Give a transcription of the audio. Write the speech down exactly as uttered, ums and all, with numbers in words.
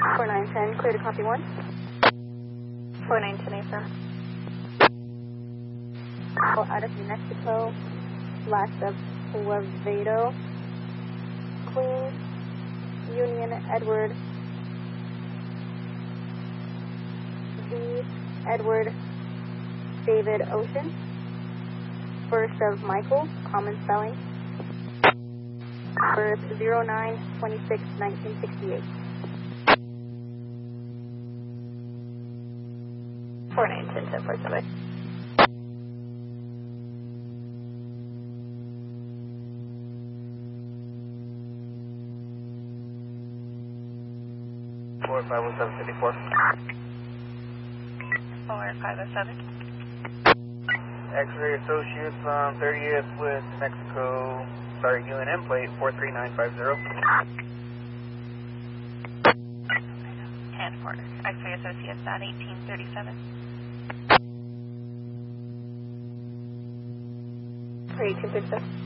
four nine ten, clear to copy one. four nine ten, affirm. Out of New Mexico, last of Lavedo, Queen, Union, Edward, V, Edward, David, Ocean, first of Michael, common spelling, birth zero nine twenty-six nineteen sixty-eight. four nine ten, ten four seven. four five oh seven fifty-four. four five oh seven. X-ray Associates on thirtieth with Mexico. Sorry, U N M plate four three nine five zero. ten four. X-ray Associates on eighteen thirty-seven. eighteen thirty-seven.